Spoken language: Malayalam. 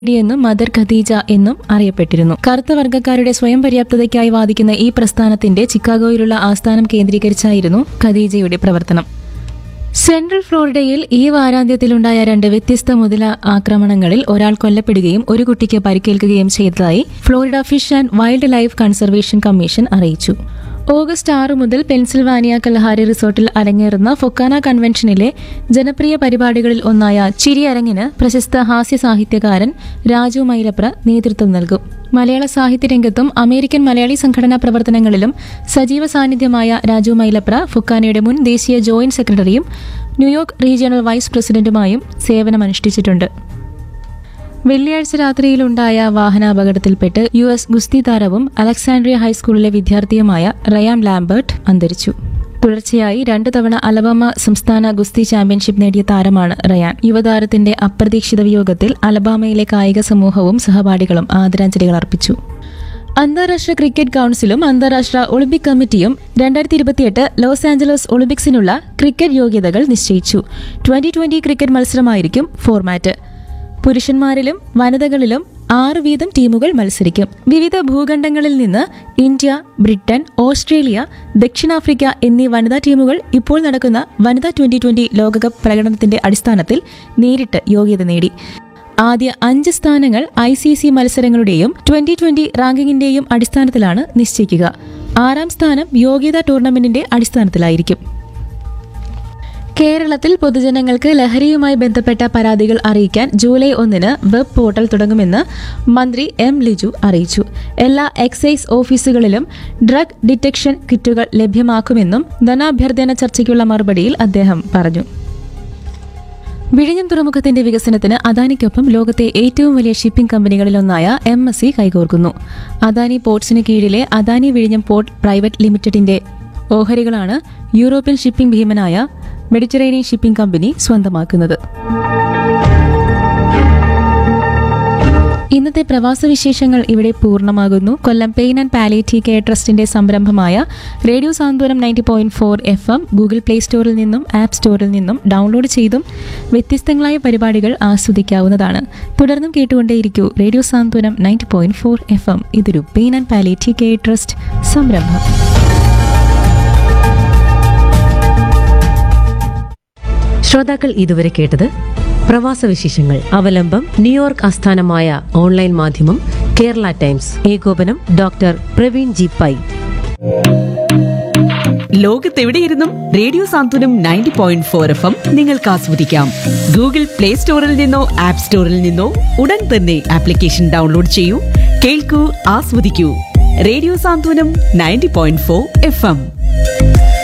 എന്നും മദർ ഖദീജ എന്നും അറിയപ്പെട്ടിരുന്നു. കറുത്ത വർഗ്ഗക്കാരുടെ സ്വയം പര്യാപ്തതയ്ക്കായി വാദിക്കുന്ന ഈ പ്രസ്ഥാനത്തിന്റെ ചിക്കാഗോയിലുള്ള ആസ്ഥാനം കേന്ദ്രീകരിച്ചായിരുന്നു ഖദീജയുടെ പ്രവർത്തനം. സെൻട്രൽ ഫ്ലോറിഡയിൽ ഈ വാരാന്ത്യത്തിലുണ്ടായ 2 വ്യത്യസ്ത മുതല ആക്രമണങ്ങളിൽ ഒരാൾ കൊല്ലപ്പെടുകയും ഒരു കുട്ടിക്ക് പരിക്കേൽക്കുകയും ചെയ്തതായി Florida fish and wild life conservation commission അറിയിച്ചു. ഓഗസ്റ്റ് 6 മുതൽ പെൻസിൽവാനിയ കൽഹാരി റിസോർട്ടിൽ അരങ്ങേറുന്ന ഫൊക്കാന കൺവെൻഷനിലെ ജനപ്രിയ പരിപാടികളിൽ ഒന്നായ ചിരിയരങ്ങിന് പ്രശസ്ത ഹാസ്യ സാഹിത്യകാരൻ രാജു മൈലപ്ര നേതൃത്വം നൽകും. മലയാള സാഹിത്യരംഗത്തും അമേരിക്കൻ മലയാളി സംഘടനാ പ്രവർത്തനങ്ങളിലും സജീവ സാന്നിധ്യമായ രാജു മൈലപ്ര ഫൊക്കാനയുടെ മുൻ ദേശീയ ജോയിന്റ് സെക്രട്ടറിയും ന്യൂയോർക്ക് റീജിയണൽ വൈസ് പ്രസിഡന്റുമായും സേവനമനുഷ്ഠിച്ചിട്ടുണ്ട്. വെള്ളിയാഴ്ച രാത്രിയിലുണ്ടായ വാഹനാപകടത്തിൽപ്പെട്ട് US ഗുസ്തി താരവും അലക്സാൻഡ്രിയ ഹൈസ്കൂളിലെ വിദ്യാർത്ഥിയുമായ റയാൻ ലാംബർട്ട് അന്തരിച്ചു. തുടർച്ചയായി 2 തവണ അലബാമ സംസ്ഥാന ഗുസ്തി ചാമ്പ്യൻഷിപ്പ് നേടിയ താരമാണ് റയാൻ. യുവതാരത്തിന്റെ അപ്രതീക്ഷിത വിയോഗത്തിൽ അലബാമയിലെ കായിക സമൂഹവും സഹപാഠികളും ആദരാഞ്ജലികൾ അർപ്പിച്ചു. അന്താരാഷ്ട്ര ക്രിക്കറ്റ് കൌൺസിലും അന്താരാഷ്ട്ര ഒളിമ്പിക് കമ്മിറ്റിയും 2028 ലോസ് ആഞ്ചലസ് ഒളിമ്പിക്സിനുള്ള ക്രിക്കറ്റ് യോഗ്യതകൾ നിശ്ചയിച്ചു. 2020 ക്രിക്കറ്റ് മത്സരമായിരിക്കും ഫോർമാറ്റ്. പുരുഷന്മാരിലും വനിതകളിലും 6 വീതം ടീമുകൾ മത്സരിക്കും. വിവിധ ഭൂഖണ്ഡങ്ങളിൽ നിന്ന് ഇന്ത്യ, ബ്രിട്ടൻ, ഓസ്ട്രേലിയ, ദക്ഷിണാഫ്രിക്ക എന്നീ വനിതാ ടീമുകൾ ഇപ്പോൾ നടക്കുന്ന വനിതാ 2020 ലോകകപ്പ് പ്രകടനത്തിന്റെ അടിസ്ഥാനത്തിൽ നേരിട്ട് യോഗ്യത നേടി. ആദ്യ 5 സ്ഥാനങ്ങൾ ICC മത്സരങ്ങളുടെയും 2020 റാങ്കിങ്ങിന്റെയും അടിസ്ഥാനത്തിലാണ് നിശ്ചയിക്കുക. 6ാം സ്ഥാനം യോഗ്യതാ ടൂർണമെന്റിന്റെ അടിസ്ഥാനത്തിലായിരിക്കും. കേരളത്തിൽ പൊതുജനങ്ങൾക്ക് ലഹരിയുമായി ബന്ധപ്പെട്ട പരാതികൾ അറിയിക്കാൻ ജൂലൈ 1 വെബ് പോർട്ടൽ തുടങ്ങുമെന്ന് മന്ത്രി M. ലിജു അറിയിച്ചു. എല്ലാ എക്സൈസ് ഓഫീസുകളിലും ഡ്രഗ് ഡിറ്റക്ഷൻ കിറ്റുകൾ ലഭ്യമാക്കുമെന്നും ധനാഭ്യർത്ഥന ചർച്ചയ്ക്കുള്ള മറുപടിയിൽ അദ്ദേഹം പറഞ്ഞു. വിഴിഞ്ഞം തുറമുഖത്തിന്റെ വികസനത്തിന് അദാനിക്കൊപ്പം ലോകത്തെ ഏറ്റവും വലിയ ഷിപ്പിംഗ് കമ്പനികളിലൊന്നായ MSC കൈകോർക്കുന്നു. അദാനി പോർട്സിന് കീഴിലെ അദാനി വിഴിഞ്ഞം പോർട്ട് പ്രൈവറ്റ് ലിമിറ്റഡിന്റെ ഓഹരികളാണ് European shipping ഭീമനായ Mediterranean shipping company സ്വന്തമാക്കുന്നത്. ഇന്നത്തെ പ്രവാസ വിശേഷങ്ങൾ ഇവിടെ പൂർണ്ണമാകുന്നു. കൊല്ലം പെയിൻ ആൻഡ് പാലിയേറ്റീവ് കെയർ ട്രസ്റ്റിന്റെ സംരംഭമായ റേഡിയോ സാന്ത്വനം 90.4 FM ഗൂഗിൾ പ്ലേ സ്റ്റോറിൽ നിന്നും ആപ്പ് സ്റ്റോറിൽ നിന്നും ഡൗൺലോഡ് ചെയ്തും വ്യത്യസ്തങ്ങളായ പരിപാടികൾ ആസ്വദിക്കാവുന്നതാണ്. തുടർന്നും കേട്ടുകൊണ്ടേയിരിക്കൂ റേഡിയോ സാന്ത്വനം 90.4 FM. ഇതൊരു pain and palliative care trust സംരംഭം. ശ്രോതാക്കൾ ഇതുവരെ കേട്ടത് പ്രവാസ വിശേഷങ്ങൾ. അവലംബം ന്യൂയോർക്ക് ആസ്ഥാനമായ ഓൺലൈൻ മാധ്യമം കേരള ടൈംസ്. ഏകോപനം doctor Praveen G pi. ലോകത്തെവിടെയിരുന്നും radio സാന്ത്വനം 90.4 FM നിങ്ങൾക്ക് ആസ്വദിക്കാം. ഗൂഗിൾ പ്ലേ സ്റ്റോറിൽ നിന്നോ ആപ്പ് സ്റ്റോറിൽ നിന്നോ ഉടൻ തന്നെ ആപ്ലിക്കേഷൻ ഡൗൺലോഡ് ചെയ്യൂ, കേൾക്കൂ, ആസ്വദിക്കൂ. റേഡിയോ സാന്ത്വനം 90.4 FM.